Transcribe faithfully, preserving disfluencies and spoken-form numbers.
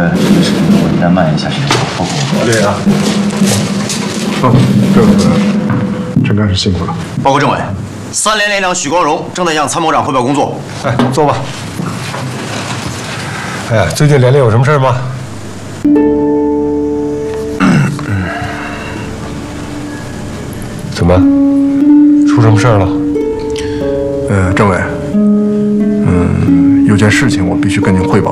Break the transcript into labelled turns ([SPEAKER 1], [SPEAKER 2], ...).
[SPEAKER 1] 得我应该慢一下行动，包括
[SPEAKER 2] 对啊。哦，这个陈干事辛苦了。
[SPEAKER 1] 报告政委，三连连长许光荣正在向参谋长汇报工作。
[SPEAKER 2] 哎，坐吧。哎呀，最近连连有什么事吗？怎么？出什么事了？
[SPEAKER 3] 呃，政委，嗯，有件事情我必须跟您汇报